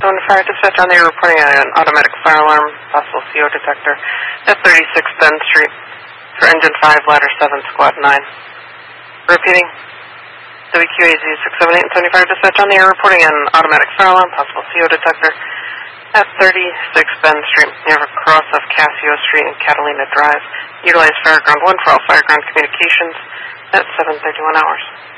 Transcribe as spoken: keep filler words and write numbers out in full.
Zone Fire Dispatch on there reporting an automatic fire alarm, possible C O detector at thirty-six Bend Street for Engine five, Ladder seven, Squad nine. Repeating, W Q A Z six seven eight and seventy-five Dispatch on the air reporting an automatic fire alarm, possible C O detector at thirty-six Bend Street near the cross of Cassio Street and Catalina Drive. Utilize Fireground one for all Fireground communications at seven thirty-one hours.